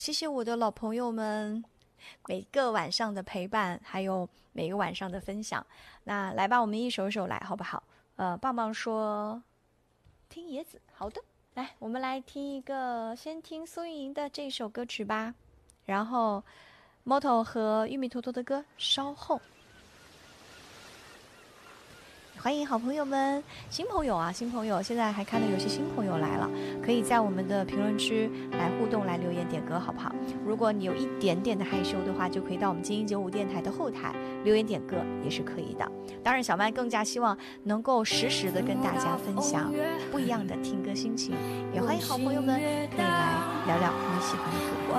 谢谢我的老朋友们每个晚上的陪伴，还有每个晚上的分享。那来吧，我们一首首来，好不好？棒棒说听野子，好的，来，我们来听一个，先听苏运莹的这首歌曲吧，然后 Moto 和玉米坨坨的歌稍后。欢迎好朋友们，新朋友啊，新朋友，现在还看到有些新朋友来了，可以在我们的评论区来互动，来留言点歌，好不好？如果你有一点点的害羞的话，就可以到我们精英95电台的后台留言点歌，也是可以的。当然，小麦更加希望能够实时的跟大家分享不一样的听歌心情，也欢迎好朋友们可以来聊聊你喜欢的歌。